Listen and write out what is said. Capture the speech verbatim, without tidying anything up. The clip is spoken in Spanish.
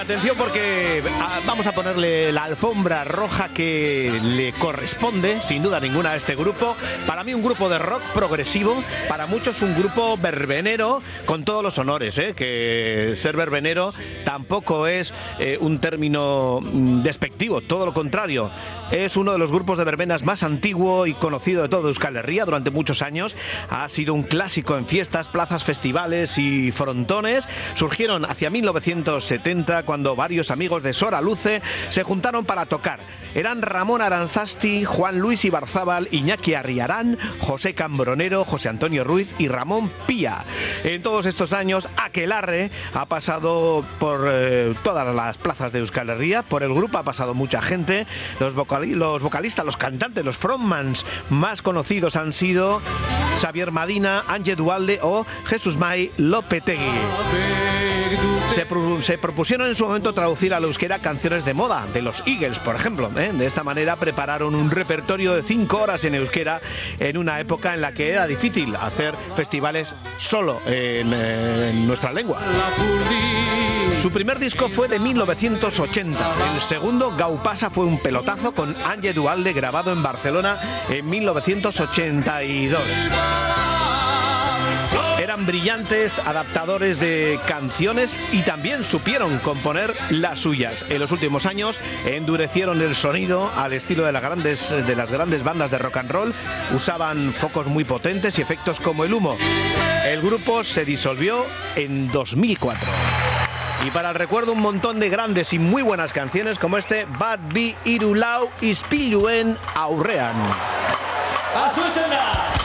atención porque vamos a ponerle la alfombra roja que le corresponde, sin duda ninguna, a este grupo. Para mí un grupo de rock progresivo, para muchos un grupo verbenero, con todos los honores, ¿eh? Que ser verbenero tampoco es eh, un término despectivo, todo lo contrario. Es uno de los grupos de verbenas más antiguo y conocido de todo Euskal Herria durante muchos años. Ha sido un clásico en fiestas, plazas, festivales y frontones. Surgieron hacia mil novecientos setenta cuando varios amigos de Soraluce se juntaron para tocar. Eran Ramón Aranzasti, Juan Luis Ibarzábal, Iñaki Arriarán, José Cambronero, José Antonio Ruiz y Ramón Pía. En todos estos años, Aquelarre ha pasado por eh, todas las plazas de Euskal Herria. Por el grupo ha pasado mucha gente. Los, vocal, los vocalistas, los cantantes, los frontmans más conocidos han sido Xavier Madina, Ángel Dualde o Jesús May Lopetegui. Se, pro, se propusieron en su momento traducir al euskera canciones de moda, de los Eagles, por ejemplo. ¿eh? De esta manera prepararon un repertorio de cinco horas en euskera en una época en la que era difícil hacer festivales solo en, en nuestra lengua. Su primer disco fue de mil novecientos ochenta. El segundo, Gaupasa, fue un pelotazo con Ángel Dualde, grabado en Barcelona en mil novecientos ochenta y dos. Eran brillantes adaptadores de canciones y también supieron componer las suyas. En los últimos años endurecieron el sonido al estilo de las grandes, de las grandes bandas de rock and roll. Usaban focos muy potentes y efectos como el humo. El grupo se disolvió en dos mil cuatro. Y para el recuerdo, un montón de grandes y muy buenas canciones como este Bat Bi Irulau Ispiluen Aurrean. ¡A